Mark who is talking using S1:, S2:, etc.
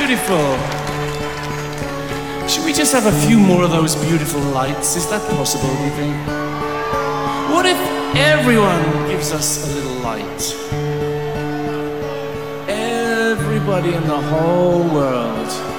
S1: beautiful. Should we just have a few more of those beautiful lights? Is that possible, do you think? What if everyone gives us a little light? Everybody in the whole world.